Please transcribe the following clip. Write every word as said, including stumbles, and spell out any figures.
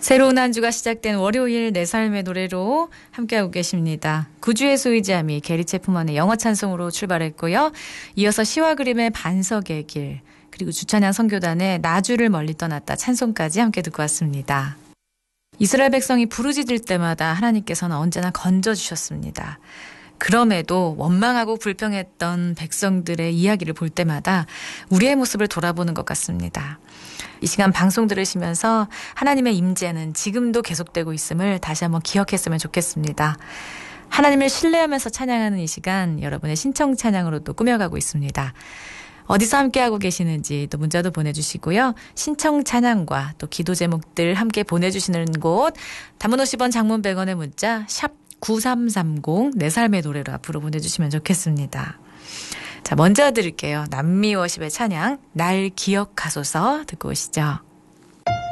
새로운 한 주가 시작된 월요일 내 삶의 노래로 함께하고 계십니다. 구주의 소이지함이 게리 체프먼의 영어 찬송으로 출발했고요. 이어서 시와 그림의 반석의 길, 그리고 주찬양 선교단의 나주를 멀리 떠났다 찬송까지 함께 듣고 왔습니다. 이스라엘 백성이 부르짖을 때마다 하나님께서는 언제나 건져주셨습니다. 그럼에도 원망하고 불평했던 백성들의 이야기를 볼 때마다 우리의 모습을 돌아보는 것 같습니다. 이 시간 방송 들으시면서 하나님의 임재는 지금도 계속되고 있음을 다시 한번 기억했으면 좋겠습니다. 하나님을 신뢰하면서 찬양하는 이 시간 여러분의 신청 찬양으로 또 꾸며가고 있습니다. 어디서 함께하고 계시는지 또 문자도 보내주시고요. 신청 찬양과 또 기도 제목들 함께 보내주시는 곳 단문 오십 원 장문 백 원의 문자 샵 구삼삼공 내 삶의 노래로 앞으로 보내주시면 좋겠습니다. 자, 먼저 드릴게요. 남미 워십의 찬양 날 기억하소서 듣고 오시죠.